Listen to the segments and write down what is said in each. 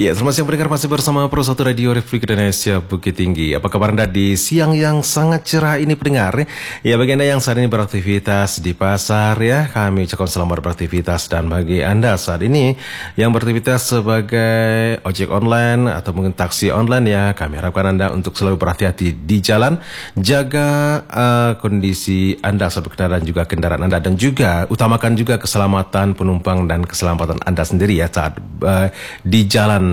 Ya, selamat siang pendengar, masih bersama Pro 1 Radio Republik Indonesia Bukit Tinggi. Apa kabar Anda di siang yang sangat cerah ini pendengar? Ya, bagi Anda yang saat ini beraktivitas di pasar ya, kami ucapkan selamat beraktivitas. Dan bagi Anda saat ini yang beraktivitas sebagai ojek online atau mungkin taksi online ya, kami harapkan Anda untuk selalu berhati-hati di jalan. Jaga kondisi Anda saat berkendara dan juga kendaraan Anda. Dan juga utamakan juga keselamatan penumpang dan keselamatan Anda sendiri ya saat di jalan.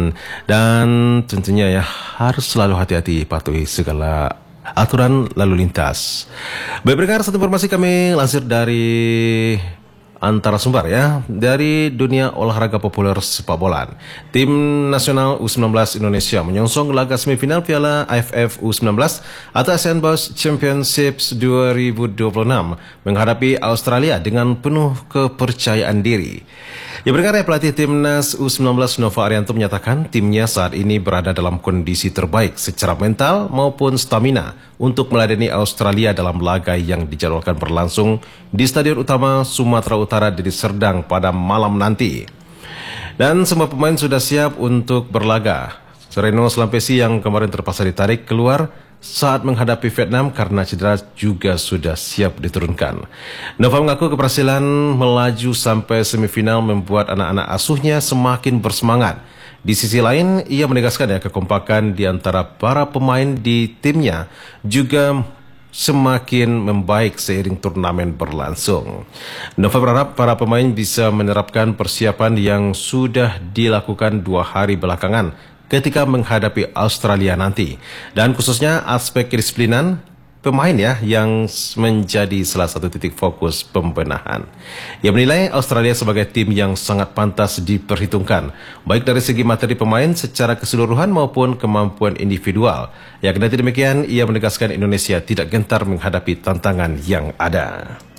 Dan tentunya ya harus selalu hati-hati patuhi segala aturan lalu lintas. Baik pendengar, satu informasi kami lansir dari antara sumber ya, dari dunia olahraga populer sepak bola. Tim nasional U19 Indonesia menyongsong laga semifinal Piala AFF U19 atau ASEAN Boys Championships 2026 menghadapi Australia dengan penuh kepercayaan diri. Ya, berkata pelatih timnas U19 Nova Arianto menyatakan timnya saat ini berada dalam kondisi terbaik secara mental maupun stamina untuk meladeni Australia dalam laga yang dijadwalkan berlangsung di Stadion Utama Sumatera Utara di Serdang pada malam nanti. Dan semua pemain sudah siap untuk berlaga. Sereno Slampesi yang kemarin terpaksa ditarik keluar saat menghadapi Vietnam karena cedera juga sudah siap diturunkan. Nova mengaku keberhasilan melaju sampai semifinal membuat anak-anak asuhnya semakin bersemangat. Di sisi lain, ia menegaskan ya kekompakan di antara para pemain di timnya juga semakin membaik seiring turnamen berlangsung. Nova berharap para pemain bisa menerapkan persiapan yang sudah dilakukan 2 hari belakangan ketika menghadapi Australia nanti. Dan khususnya aspek kedisiplinan pemain ya yang menjadi salah satu titik fokus pembenahan. Ia menilai Australia sebagai tim yang sangat pantas diperhitungkan, baik dari segi materi pemain secara keseluruhan maupun kemampuan individual. Ya, kendati demikian, ia menegaskan Indonesia tidak gentar menghadapi tantangan yang ada.